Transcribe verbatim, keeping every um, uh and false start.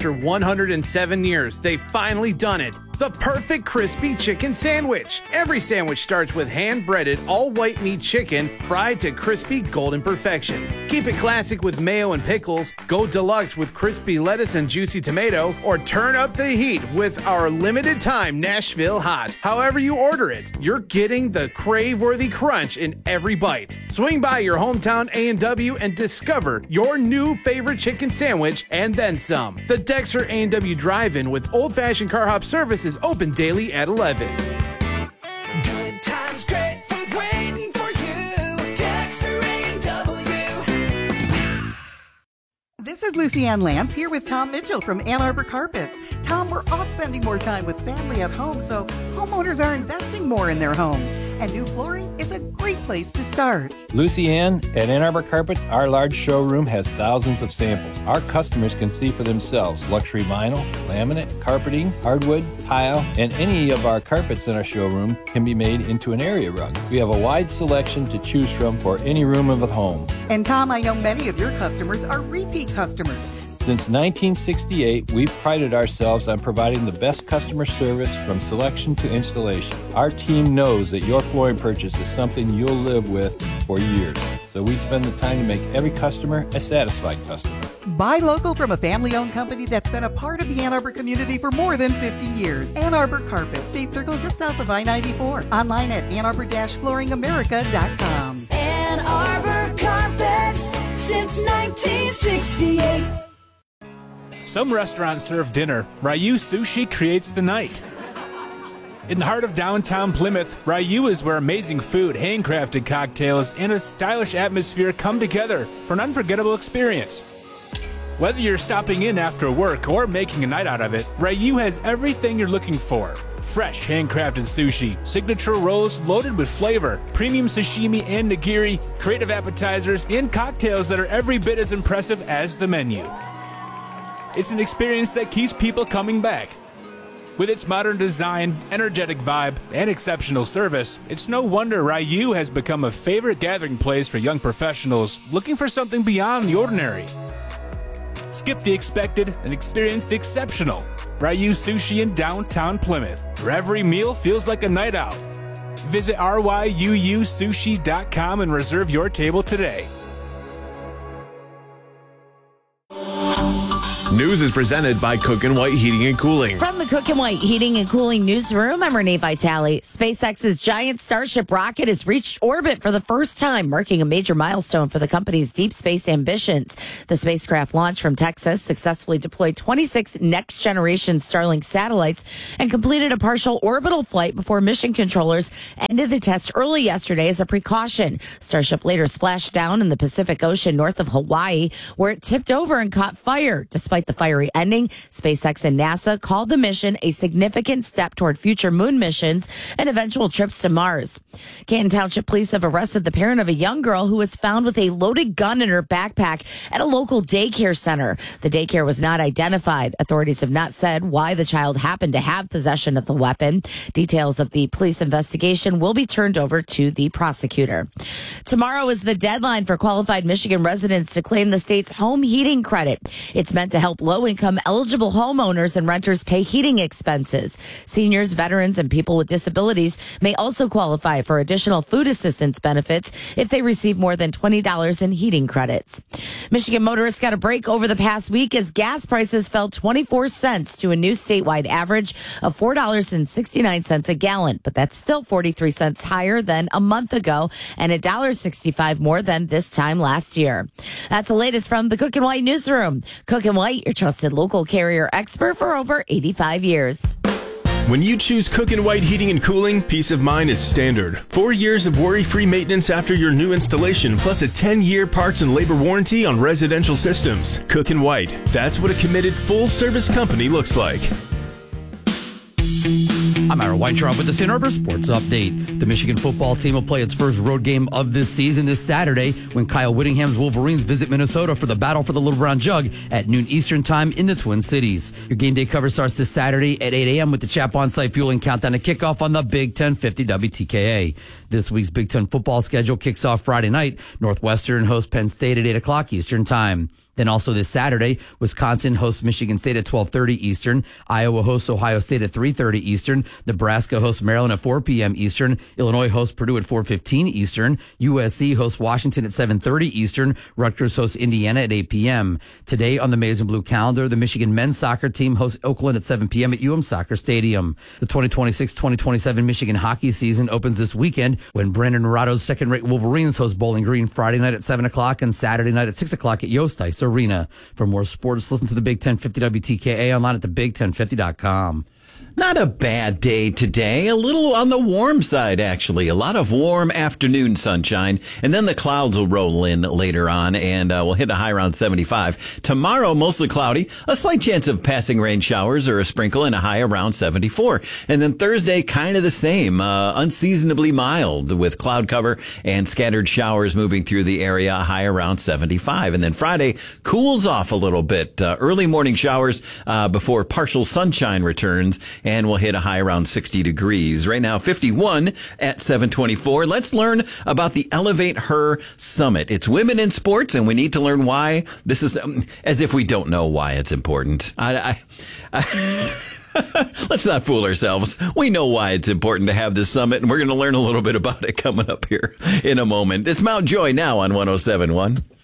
After one hundred seven years, they've finally done it. The perfect crispy chicken sandwich. Every sandwich starts with hand-breaded, all-white meat chicken fried to crispy golden perfection. Keep it classic with mayo and pickles, go deluxe with crispy lettuce and juicy tomato, or turn up the heat with our limited-time Nashville Hot. However you order it, you're getting the crave-worthy crunch in every bite. Swing by your hometown A and W and discover your new favorite chicken sandwich and then some. The Dexter A and W Drive-In with old-fashioned car hop service is open daily at eleven. Good times, great food waiting for you. Dexter A and W. This is Lucy Ann Lance here with Tom Mitchell from Ann Arbor Carpets. Tom, we're all spending more time with family at home, so homeowners are investing more in their home. And new flooring is a great place to start. Lucy Ann, at Ann Arbor Carpets, our large showroom has thousands of samples. Our customers can see for themselves luxury vinyl, laminate, carpeting, hardwood, tile, and any of our carpets in our showroom can be made into an area rug. We have a wide selection to choose from for any room of the home. And Tom, I know many of your customers are repeat customers. Since nineteen sixty-eight, we've prided ourselves on providing the best customer service from selection to installation. Our team knows that your flooring purchase is something you'll live with for years, so we spend the time to make every customer a satisfied customer. Buy local from a family-owned company that's been a part of the Ann Arbor community for more than fifty years. Ann Arbor Carpet, State Circle just south of I ninety-four. Online at ann arbor dash flooring america dot com. Ann Arbor Carpets since nineteen sixty-eight. Some restaurants serve dinner. Ryu Sushi creates the night. In the heart of downtown Plymouth, Ryu is where amazing food, handcrafted cocktails, and a stylish atmosphere come together for an unforgettable experience. Whether you're stopping in after work or making a night out of it, Ryu has everything you're looking for. Fresh handcrafted sushi, signature rolls loaded with flavor, premium sashimi and nigiri, creative appetizers, and cocktails that are every bit as impressive as the menu. It's an experience that keeps people coming back. With its modern design, energetic vibe, and exceptional service, it's no wonder Ryu has become a favorite gathering place for young professionals looking for something beyond the ordinary. Skip the expected and experience the exceptional. Ryu Sushi in downtown Plymouth, where every meal feels like a night out. Visit R Y U U sushi dot com and reserve your table today. News is presented by Cook and White Heating and Cooling. From the Cook and White Heating and Cooling newsroom, I'm Renee Vitale. SpaceX's giant Starship rocket has reached orbit for the first time, marking a major milestone for the company's deep space ambitions. The spacecraft launched from Texas, successfully deployed twenty-six next-generation Starlink satellites, and completed a partial orbital flight before mission controllers ended the test early yesterday as a precaution. Starship later splashed down in the Pacific Ocean north of Hawaii, where it tipped over and caught fire. Despite the fiery ending, SpaceX and NASA called the mission a significant step toward future moon missions and eventual trips to Mars. Canton Township Police have arrested the parent of a young girl who was found with a loaded gun in her backpack at a local daycare center. The daycare was not identified. Authorities have not said why the child happened to have possession of the weapon. Details of the police investigation will be turned over to the prosecutor. Tomorrow is the deadline for qualified Michigan residents to claim the state's home heating credit. It's meant to help low-income eligible homeowners and renters pay heating expenses. Seniors, veterans, and people with disabilities may also qualify for additional food assistance benefits if they receive more than twenty dollars in heating credits. Michigan motorists got a break over the past week as gas prices fell twenty-four cents to a new statewide average of four dollars and sixty-nine cents a gallon, but that's still forty-three cents higher than a month ago and one dollar and sixty-five cents more than this time last year. That's the latest from the Cook and White newsroom. Cook and White, your trusted local carrier expert for over eighty-five years. When you choose Cook and White Heating and Cooling, peace of mind is standard. Four years of worry-free maintenance after your new installation, plus a ten-year parts and labor warranty on residential systems. Cook and White, that's what a committed full-service company looks like. I'm Ira Weintraub with the Ann Arbor Sports Update. The Michigan football team will play its first road game of this season this Saturday when Kyle Whittingham's Wolverines visit Minnesota for the battle for the Little Brown Jug at noon Eastern Time in the Twin Cities. Your game day coverage starts this Saturday at eight a.m. with the Chap On-Site Fueling Countdown to kickoff on the Big ten fifty W T K A. This week's Big Ten football schedule kicks off Friday night. Northwestern hosts Penn State at eight o'clock Eastern Time. Then also this Saturday, Wisconsin hosts Michigan State at twelve thirty Eastern. Iowa hosts Ohio State at three thirty Eastern. Nebraska hosts Maryland at four p.m. Eastern. Illinois hosts Purdue at four fifteen Eastern. U S C hosts Washington at seven thirty Eastern. Rutgers hosts Indiana at eight p.m. Today on the Maize and Blue calendar, the Michigan men's soccer team hosts Oakland at seven p.m. at U M Soccer Stadium. The twenty twenty-six twenty twenty-seven Michigan hockey season opens this weekend when Brandon Norado's second-rate Wolverines host Bowling Green Friday night at seven o'clock and Saturday night at six o'clock at Yost Ice Arena. For more sports, listen to the Big ten fifty W T K A online at the big ten fifty dot com. Not a bad day today. A little on the warm side, actually. A lot of warm afternoon sunshine. And then the clouds will roll in later on, and uh, we'll hit a high around seventy-five. Tomorrow, mostly cloudy. A slight chance of passing rain showers or a sprinkle, and a high around seventy-four. And then Thursday, kind of the same. Uh, unseasonably mild with cloud cover and scattered showers moving through the area, a high around seventy-five. And then Friday cools off a little bit. Uh, early morning showers uh, before partial sunshine returns. And we'll hit a high around sixty degrees. Right now, fifty-one at seven twenty-four. Let's learn about the Elevate Her Summit. It's women in sports, and we need to learn why. This is um, as if we don't know why it's important. I, I, I Let's not fool ourselves. We know why it's important to have this summit, and we're going to learn a little bit about it coming up here in a moment. It's Mount Joy now on one oh seven point one.